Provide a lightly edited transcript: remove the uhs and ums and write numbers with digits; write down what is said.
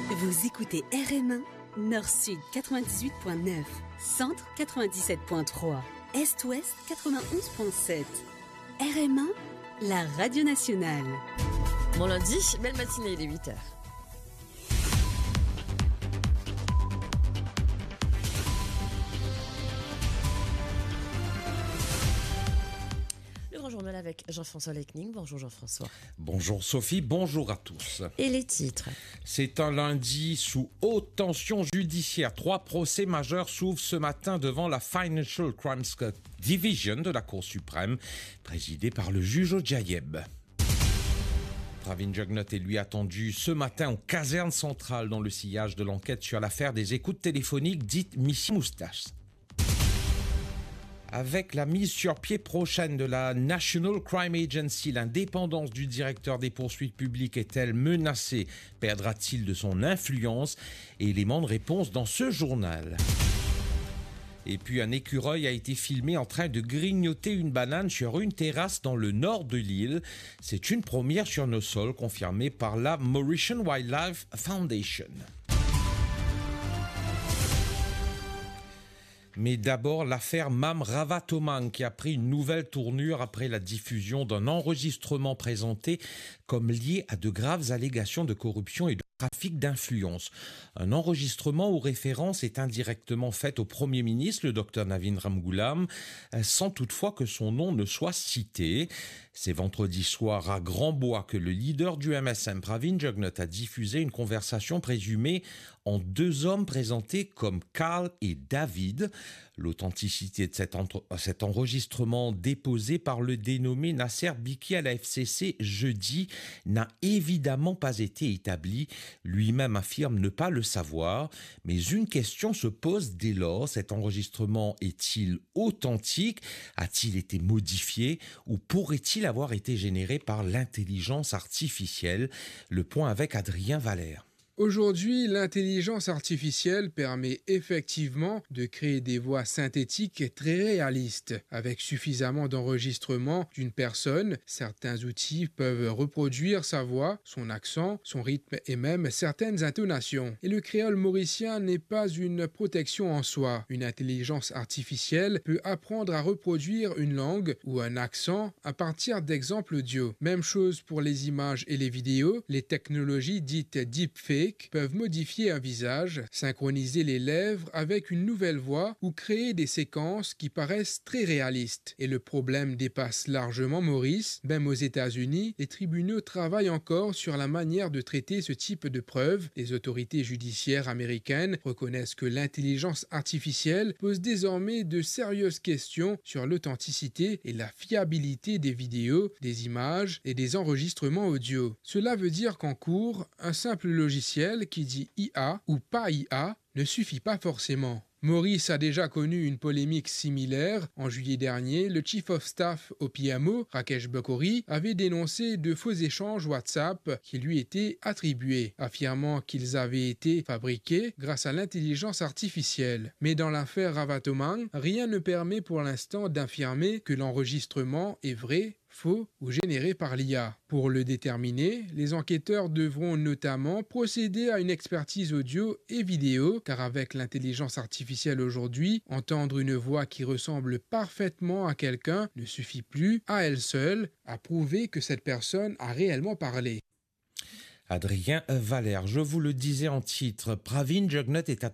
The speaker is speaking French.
Vous écoutez RM1, Nord-Sud 98.9, Centre 97.3, Est-Ouest 91.7. RM1, la radio nationale. Bon lundi, belle matinée, il est 8h. Le grand journal avec Jean-François Lecning. Bonjour Jean-François. Bonjour Sophie, bonjour à tous. Et les titres? C'est un lundi sous haute tension judiciaire. 3 procès majeurs s'ouvrent ce matin devant la Financial Crimes Division de la Cour suprême, présidée par le juge Odjaïeb. Pravin Jugnut est lui attendu ce matin aux casernes centrales dans le sillage de l'enquête sur l'affaire des écoutes téléphoniques dites Missi Moustache. Avec la mise sur pied prochaine de la National Crime Agency, l'indépendance du directeur des poursuites publiques est-elle menacée? Perdra-t-il de son influence? Élément de réponse dans ce journal. Et puis un écureuil a été filmé en train de grignoter une banane sur une terrasse dans le nord de l'île. C'est une première sur nos sols confirmée par la Mauritian Wildlife Foundation. Mais d'abord, l'affaire Mam Ravatoman qui a pris une nouvelle tournure après la diffusion d'un enregistrement présenté comme lié à de graves allégations de corruption et de trafic d'influence. Un enregistrement où référence est indirectement faite au Premier ministre, le Dr Navin Ramgoolam, sans toutefois que son nom ne soit cité. C'est vendredi soir à Grand-Bois que le leader du MSM, Pravin Jugnut, a diffusé une conversation présumée en 2 hommes présentés comme Carl et David. L'authenticité de cet enregistrement déposé par le dénommé Nasser Biki à la FCC jeudi n'a évidemment pas été établi. Lui-même affirme ne pas le savoir, mais une question se pose dès lors. Cet enregistrement est-il authentique? A-t-il été modifié? Ou pourrait-il avoir été généré par l'intelligence artificielle? Le point avec Adrien Valère. Aujourd'hui, l'intelligence artificielle permet effectivement de créer des voix synthétiques très réalistes. Avec suffisamment d'enregistrements d'une personne, certains outils peuvent reproduire sa voix, son accent, son rythme et même certaines intonations. Et le créole mauricien n'est pas une protection en soi. Une intelligence artificielle peut apprendre à reproduire une langue ou un accent à partir d'exemples audio. Même chose pour les images et les vidéos. Les technologies dites deepfake peuvent modifier un visage, synchroniser les lèvres avec une nouvelle voix ou créer des séquences qui paraissent très réalistes. Et le problème dépasse largement Maurice. Même aux États-Unis, les tribunaux travaillent encore sur la manière de traiter ce type de preuves. Les autorités judiciaires américaines reconnaissent que l'intelligence artificielle pose désormais de sérieuses questions sur l'authenticité et la fiabilité des vidéos, des images et des enregistrements audio. Cela veut dire qu'en cours, un simple logiciel qui dit IA ou pas IA ne suffit pas forcément. Maurice a déjà connu une polémique similaire. En juillet dernier, le Chief of Staff au PMO, Rakesh Bokori, avait dénoncé de faux échanges WhatsApp qui lui étaient attribués, affirmant qu'ils avaient été fabriqués grâce à l'intelligence artificielle. Mais dans l'affaire Ravatoman, rien ne permet pour l'instant d'affirmer que l'enregistrement est vrai, faux ou généré par l'IA. Pour le déterminer, les enquêteurs devront notamment procéder à une expertise audio et vidéo, car avec l'intelligence artificielle aujourd'hui, entendre une voix qui ressemble parfaitement à quelqu'un ne suffit plus, à elle seule, à prouver que cette personne a réellement parlé. Adrien Valère, je vous le disais en titre, Pravin Jugnut est